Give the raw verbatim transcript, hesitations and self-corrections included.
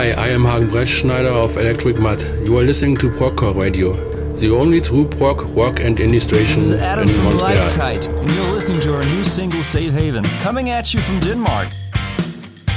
Hi, I am Hagen Brettschneider of Electric Mud. You are listening to Progcore Radio, the only true prog, rock and indie station This is Adam in from Montreal. Live Kite, and you're listening to our new single Safe Haven, coming at you from Denmark.